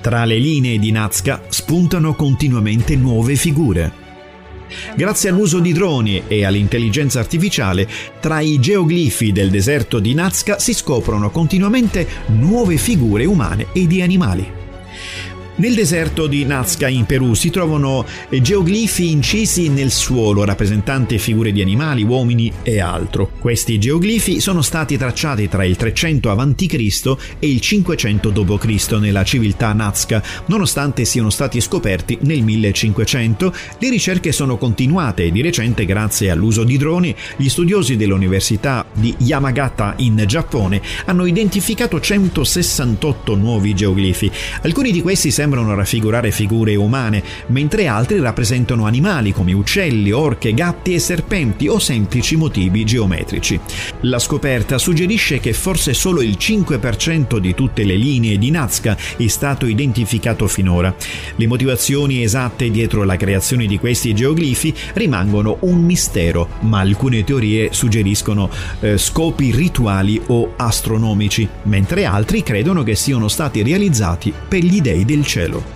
Tra le linee di Nazca spuntano continuamente nuove figure. Grazie all'uso di droni e all'intelligenza artificiale, tra i geoglifi del deserto di Nazca si scoprono continuamente nuove figure umane e di animali. Nel deserto di Nazca in Perù si trovano geoglifi incisi nel suolo rappresentanti figure di animali, uomini e altro. Questi geoglifi sono stati tracciati tra il 300 a.C. e il 500 d.C. nella civiltà Nazca. Nonostante siano stati scoperti nel 1500, le ricerche sono continuate e di recente, grazie all'uso di droni, gli studiosi dell'Università di Yamagata in Giappone hanno identificato 168 nuovi geoglifi. Alcuni di questi sembrano raffigurare figure umane, mentre altri rappresentano animali come uccelli, orche, gatti e serpenti o semplici motivi geometrici. La scoperta suggerisce che forse solo il 5% di tutte le linee di Nazca è stato identificato finora. Le motivazioni esatte dietro la creazione di questi geoglifi rimangono un mistero, ma alcune teorie suggeriscono scopi rituali o astronomici, mentre altri credono che siano stati realizzati per gli dei del cielo.